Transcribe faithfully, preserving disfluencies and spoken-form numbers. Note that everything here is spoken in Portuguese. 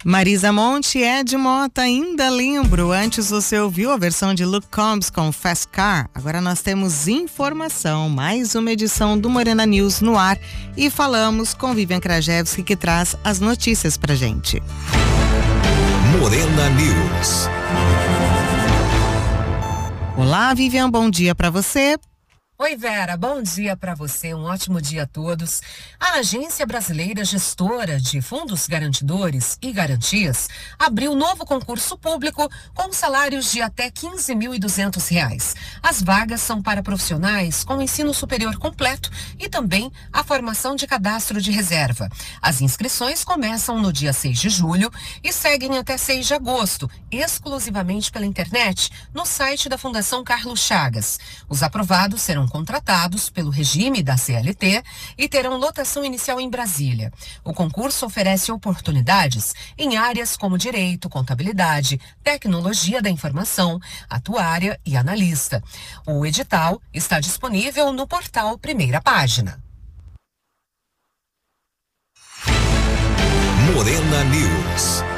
Marisa Monte, Ed Mota, ainda lembro. Antes você ouviu a versão de Luke Combs com Fast Car. Agora nós temos informação, mais uma edição do Morena News no ar e falamos com Vivian Krajewski, que traz as notícias pra gente. Morena News. Olá, Vivian, bom dia pra você. Oi, Vera, bom dia para você, um ótimo dia a todos. A Agência Brasileira Gestora de Fundos Garantidores e Garantias abriu novo concurso público com salários de até quinze mil e duzentos reais. As vagas são para profissionais com ensino superior completo e também a formação de cadastro de reserva. As inscrições começam no dia seis de julho e seguem até seis de agosto, exclusivamente pela internet, no site da Fundação Carlos Chagas. Os aprovados serão contratados pelo regime da C L T e terão lotação inicial em Brasília. O concurso oferece oportunidades em áreas como direito, contabilidade, tecnologia da informação, atuária e analista. O edital está disponível no portal Primeira Página. Morena News.